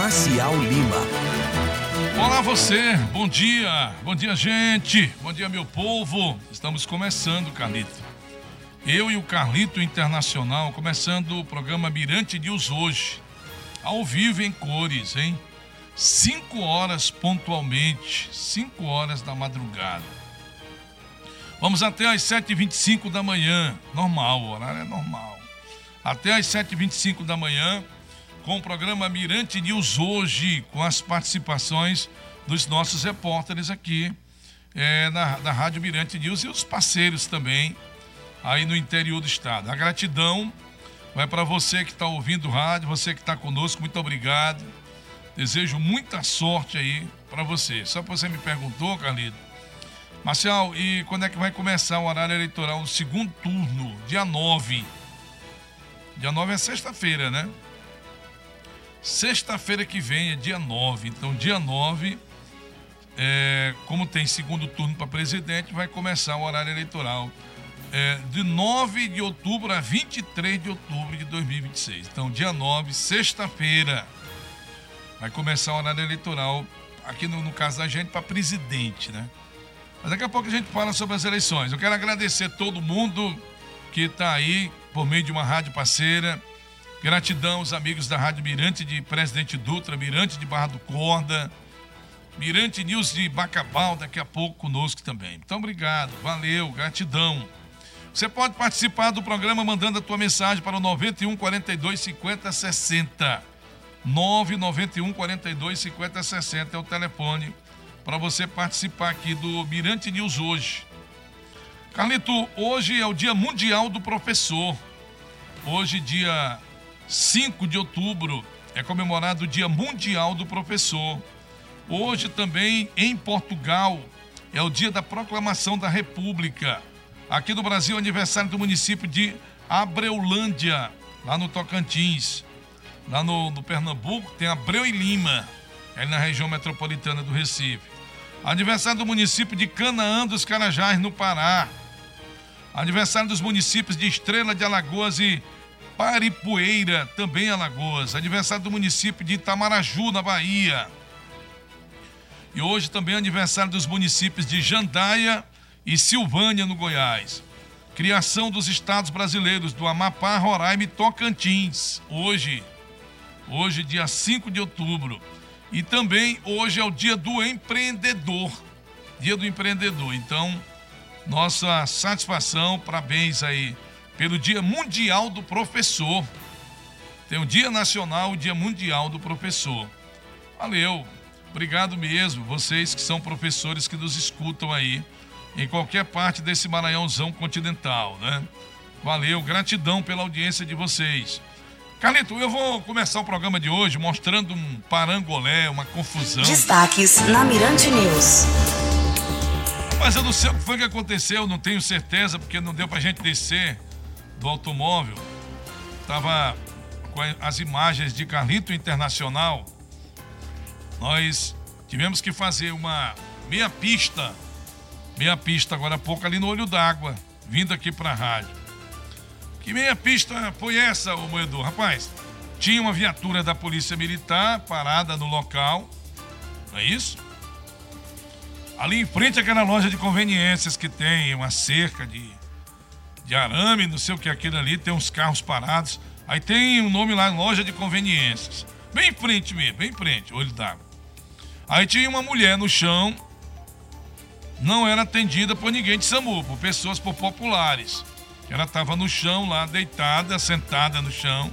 Maciel Lima. Olá você, bom dia, gente, bom dia meu povo. Estamos começando, Carlito. Eu e o Carlito Internacional, começando o programa Mirante News hoje, ao vivo em cores, hein? 5 horas pontualmente, 5 horas da madrugada. Vamos até às 7h25 da manhã, normal, o horário é normal. Até às 7h25 da manhã, com o programa Mirante News hoje, com as participações dos nossos repórteres aqui da Rádio Mirante News e os parceiros também aí no interior do estado. A gratidão vai para você que está ouvindo o rádio, você que está conosco, muito obrigado. Desejo muita sorte aí para você. Só que você me perguntou, Carlito, Marcial, e quando é que vai começar o horário eleitoral do segundo turno? Dia 9. Dia 9 é sexta-feira, né? Sexta-feira que vem é dia 9. Então, dia 9, como tem segundo turno para presidente, vai começar o horário eleitoral de 9 de outubro a 23 de outubro de 2026. Então, dia 9, sexta-feira, vai começar o horário eleitoral, aqui no caso da gente, para presidente, né? Mas daqui a pouco a gente fala sobre as eleições. Eu quero agradecer todo mundo que está aí por meio de uma rádio parceira. Gratidão aos amigos da Rádio Mirante de Presidente Dutra, Mirante de Barra do Corda, Mirante News de Bacabal, daqui a pouco conosco também. Então, obrigado, valeu, gratidão. Você pode participar do programa mandando a tua mensagem para o 91 42 50 60. 991 42 50 60 é o telefone para você participar aqui do Mirante News hoje. Carlito, hoje é o Dia Mundial do Professor. Hoje, dia 5 de outubro, é comemorado o Dia Mundial do Professor. Hoje também, em Portugal, é o dia da Proclamação da República. Aqui no Brasil, é aniversário do município de Abreulândia, lá no Tocantins. Lá no Pernambuco, tem Abreu e Lima, ali na região metropolitana do Recife. Aniversário do município de Canaã dos Carajás, no Pará. Aniversário dos municípios de Estrela de Alagoas e Paripueira, também em Alagoas. Aniversário do município de Itamaraju, na Bahia. E hoje também é aniversário dos municípios de Jandaia e Silvânia, no Goiás. Criação dos estados brasileiros do Amapá, Roraima e Tocantins. Hoje, dia 5 de outubro. E também hoje é o dia do empreendedor. Dia do empreendedor. Então, nossa satisfação, parabéns aí pelo Dia Mundial do Professor. Tem o Dia Nacional e o Dia Mundial do Professor. Valeu, obrigado mesmo, vocês que são professores que nos escutam aí, em qualquer parte desse Maranhãozão continental, né? Valeu, gratidão pela audiência de vocês. Carlito, eu vou começar o programa de hoje mostrando um parangolé, uma confusão. Destaques na Mirante News. Mas eu não sei o que foi que aconteceu, não tenho certeza, porque não deu pra gente descer do automóvel. Tava com as imagens de Carlito Internacional. Nós tivemos que fazer uma meia pista agora há pouco ali no Olho d'Água, vindo aqui pra rádio. Que meia pista foi essa, ô moedor? Rapaz, tinha uma viatura da Polícia Militar parada no local, não é isso? Ali em frente àquela loja de conveniências que tem uma cerca de arame, não sei o que é aquilo ali, tem uns carros parados. Aí tem um nome lá, loja de conveniências. Bem em frente mesmo, bem em frente, Olho d'Água. Aí tinha uma mulher no chão, não era atendida por ninguém de SAMU, por populares. Ela estava no chão lá, deitada, sentada no chão.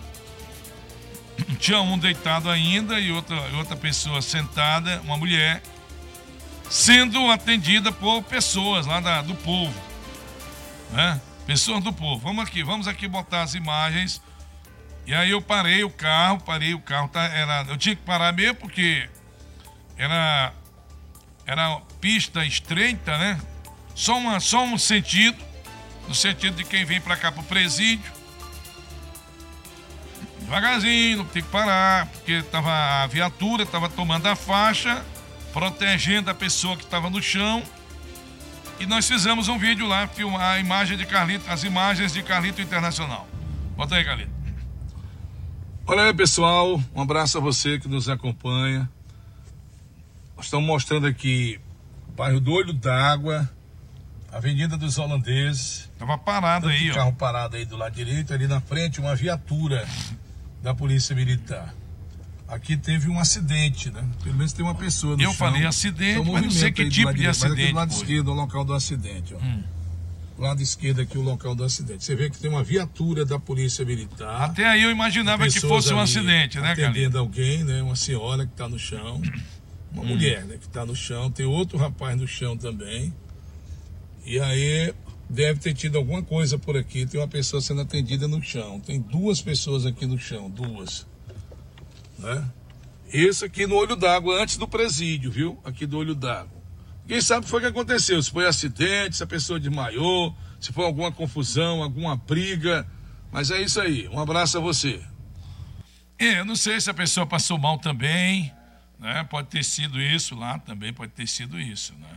Tinha um deitado ainda e outra pessoa sentada, uma mulher, sendo atendida por pessoas lá do povo, né? Pessoas do povo. Vamos aqui botar as imagens. E aí eu parei o carro, tá? Eu tinha que parar mesmo porque era pista estreita, né? Só um sentido, no sentido de quem vem para cá pro presídio. Devagarzinho, tem que parar, porque a viatura estava tomando a faixa, protegendo a pessoa que estava no chão. E nós fizemos um vídeo lá, filmar as imagens de Carlito Internacional. Bota aí, Carlito. Olha aí, pessoal, um abraço a você que nos acompanha. Nós estamos mostrando aqui o bairro do Olho d'Água, Avenida dos Holandeses. Tava parado aí, ó. Carro parado aí do lado direito, ali na frente, uma viatura da Polícia Militar. Aqui teve um acidente, né? Pelo menos tem uma pessoa no chão. Eu falei acidente, mas não sei que tipo de acidente. Mas aqui do lado esquerdo é o local do acidente, ó. Do lado esquerdo aqui o local do acidente. Você vê que tem uma viatura da Polícia Militar. Até aí eu imaginava que fosse um acidente, né, cara? Atendendo alguém, né? Uma senhora que está no chão. Uma mulher, né? Que está no chão. Tem outro rapaz no chão também. E aí deve ter tido alguma coisa por aqui. Tem uma pessoa sendo atendida no chão. Tem duas pessoas aqui no chão. Duas. Né? Esse aqui no Olho d'Água, antes do presídio, viu? Aqui do Olho d'Água. Quem sabe o que foi que aconteceu? Se foi acidente, se a pessoa desmaiou, se foi alguma confusão, alguma briga. Mas é isso aí. Um abraço a você. Eu não sei se a pessoa passou mal também, né? Pode ter sido isso lá também, pode ter sido isso, né?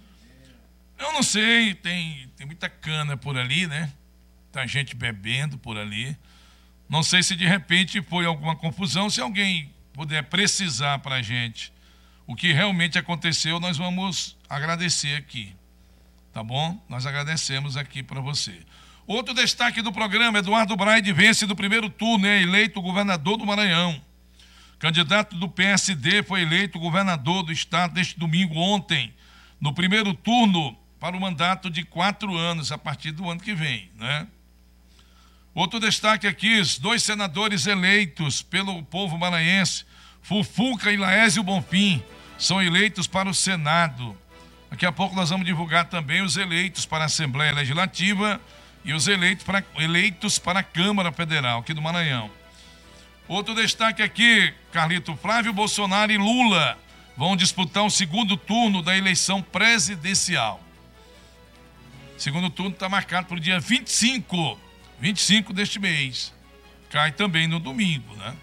Eu não sei, tem muita cana por ali, né? Tá gente bebendo por ali. Não sei se de repente foi alguma confusão. Se alguém puder precisar para a gente o que realmente aconteceu, nós vamos agradecer aqui, tá bom? Nós agradecemos aqui para você. Outro destaque do programa: Eduardo Braide vence do primeiro turno, é eleito governador do Maranhão. Candidato do PSD foi eleito governador do estado neste domingo, ontem, no primeiro turno, para o mandato de 4 anos, a partir do ano que vem, né? Outro destaque aqui: 2 senadores eleitos pelo povo maranhense, Fufuca e Laésio Bonfim, são eleitos para o Senado. Daqui a pouco nós vamos divulgar também os eleitos para a Assembleia Legislativa e os eleitos para a Câmara Federal aqui do Maranhão. Outro destaque aqui, Carlito: Flávio Bolsonaro e Lula vão disputar o segundo turno da eleição presidencial. Segundo turno está marcado para o dia 25 deste mês. Cai também no domingo, né?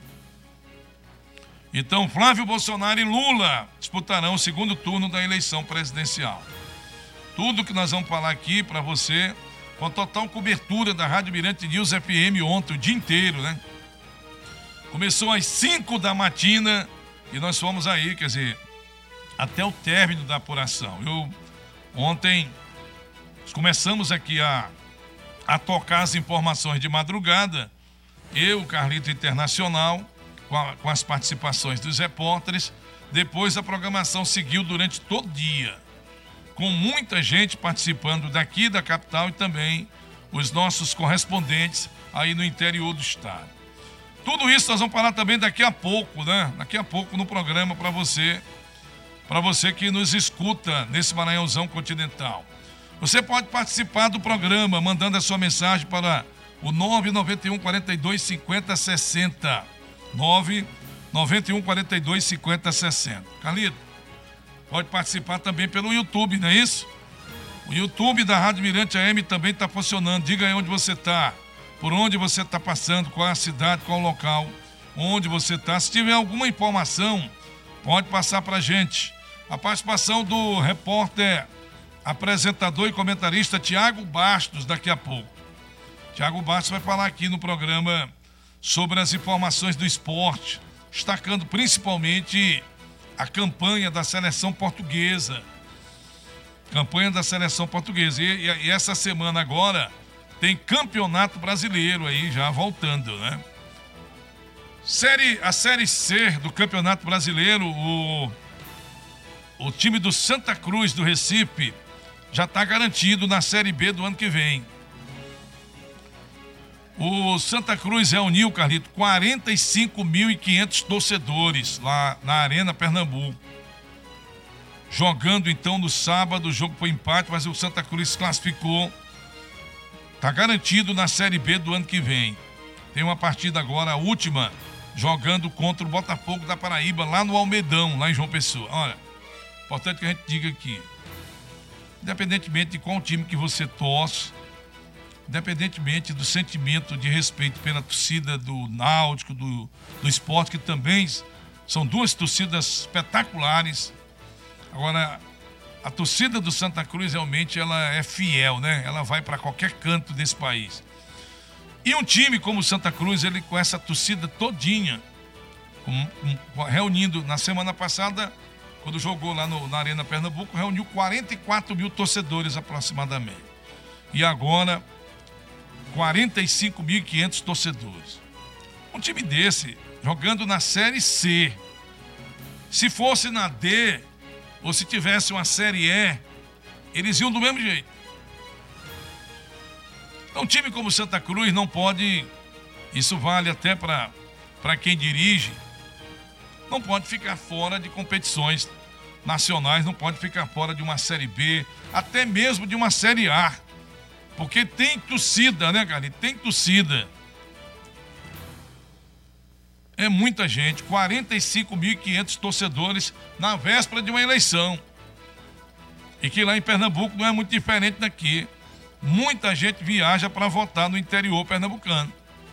Então, Flávio Bolsonaro e Lula disputarão o segundo turno da eleição presidencial. Tudo que nós vamos falar aqui para você, com total cobertura da Rádio Mirante News FM ontem, o dia inteiro, né? Começou às 5 da matina e nós fomos aí, quer dizer, até o término da apuração. Ontem, começamos aqui a tocar as informações de madrugada, eu, Carlito Internacional, com as participações dos repórteres. Depois a programação seguiu durante todo o dia, com muita gente participando daqui da capital e também os nossos correspondentes aí no interior do estado. Tudo isso nós vamos falar também daqui a pouco, né? Daqui a pouco no programa para você que nos escuta nesse Maranhãozão continental. Você pode participar do programa mandando a sua mensagem para o 991 42 50 60. 991 42 50 60. Carlito, pode participar também pelo YouTube, não é isso? O YouTube da Rádio Mirante AM também está funcionando. Diga aí onde você está, por onde você está passando, qual é a cidade, qual é o local, onde você está. Se tiver alguma informação, pode passar para a gente. A participação do repórter, apresentador e comentarista Tiago Bastos daqui a pouco. Tiago Bastos vai falar aqui no programa sobre as informações do esporte, destacando principalmente a campanha da seleção portuguesa. E essa semana agora tem campeonato brasileiro aí já voltando, né? A Série C do Campeonato Brasileiro, o time do Santa Cruz do Recife já está garantido na Série B do ano que vem. O Santa Cruz reuniu, Carlito, 45.500 torcedores lá na Arena Pernambuco. Jogando então no sábado, o jogo foi empate, mas o Santa Cruz se classificou. Está garantido na Série B do ano que vem. Tem uma partida agora, a última, jogando contra o Botafogo da Paraíba, lá no Almedão, lá em João Pessoa. Olha, importante que a gente diga aqui, independentemente de qual time que você torce, independentemente do sentimento de respeito pela torcida do Náutico, do Sport, que também são duas torcidas espetaculares. Agora, a torcida do Santa Cruz realmente ela é fiel, né? Ela vai para qualquer canto desse país. E um time como o Santa Cruz, ele com essa torcida todinha, reunindo na semana passada, quando jogou lá na Arena Pernambuco, reuniu 44 mil torcedores aproximadamente. E agora, 45.500 torcedores. Um time desse, jogando na Série C, se fosse na D, ou se tivesse uma Série E, eles iam do mesmo jeito. Então, um time como Santa Cruz não pode, isso vale até para quem dirige, não pode ficar fora de competições nacionais, não pode ficar fora de uma Série B, até mesmo de uma Série A. Porque tem torcida, né, cara? Tem torcida. É muita gente, 45.500 torcedores na véspera de uma eleição. E que lá em Pernambuco não é muito diferente daqui. Muita gente viaja para votar no interior pernambucano.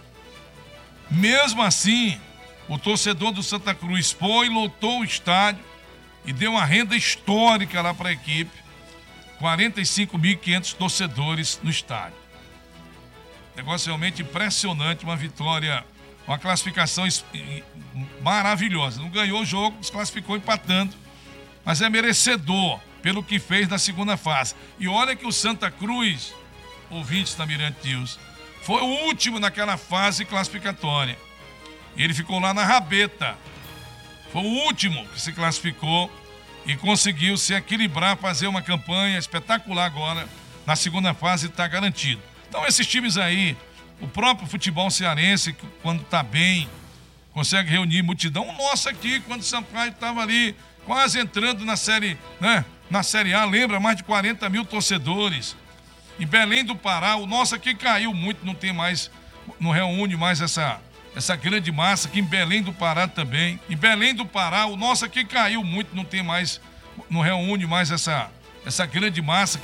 Mesmo assim, o torcedor do Santa Cruz foi, lotou o estádio e deu uma renda histórica lá para a equipe. 45.500 torcedores no estádio. Negócio realmente impressionante, uma vitória, uma classificação maravilhosa. Não ganhou o jogo, desclassificou empatando, mas é merecedor pelo que fez na segunda fase. E olha que o Santa Cruz, ouvintes da Mirante News, foi o último naquela fase classificatória. Ele ficou lá na rabeta. Foi o último que se classificou e conseguiu se equilibrar, fazer uma campanha espetacular agora. Na segunda fase está garantido. Então esses times aí, o próprio futebol cearense, quando está bem, consegue reunir multidão. O nosso aqui, quando o Sampaio estava ali, quase entrando na série, né? Na Série A, lembra, mais de 40 mil torcedores. Em Belém do Pará, o nosso aqui caiu muito, não tem mais, não reúne mais essa grande massa, aqui em Belém do Pará também. Em Belém do Pará, o nosso aqui caiu muito, não tem mais, não reúne mais essa grande massa.